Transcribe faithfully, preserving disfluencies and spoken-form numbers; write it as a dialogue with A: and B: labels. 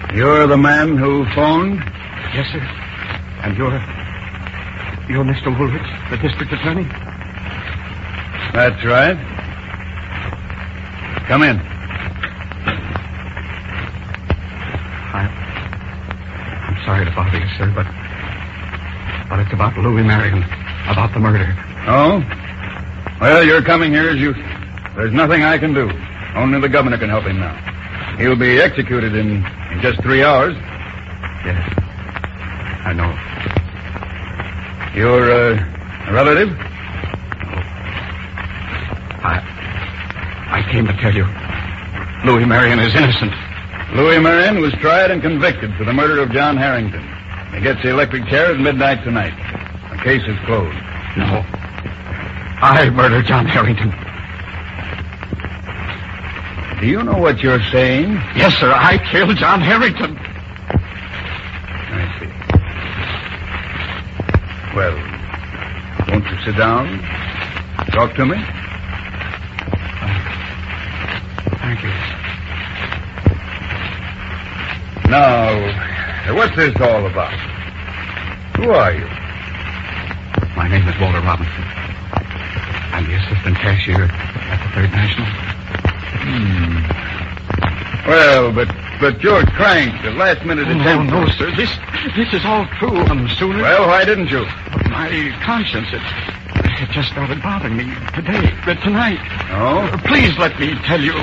A: You're the man who phoned?
B: Yes, sir. And you're... You're Mister Woolrich, the district attorney?
A: That's right. Come in.
B: I... I'm sorry to bother you, sir, but... But it's about Louis Marion. About the murder.
A: Oh? Well, you're coming here as you... There's nothing I can do. Only the governor can help him now. He'll be executed in, in just three hours.
B: Yes. I know.
A: You're uh, a relative?
B: I... I came to tell you. Louis Marion is innocent.
A: Louis Marion was tried and convicted for the murder of John Harrington. He gets the electric chair at midnight tonight. The case is closed.
B: No. I murdered John Harrington.
A: Do you know what you're saying?
B: Yes, sir. I killed John Harrington.
A: I see. Well, won't you sit down? Talk to me?
B: Thank you.
A: Now, what's this all about? Who are you?
B: My name is Walter Robinson. I'm the assistant cashier at the Third National.
A: Hmm. Well, but but you're cranked. The last minute
B: Oh,
A: attempt.
B: no, no, sir. This this is all true. Um, sooner.
A: Well, why didn't you?
B: My conscience, it, it just started bothering me today, uh, tonight.
A: Oh?
B: Please let me tell you.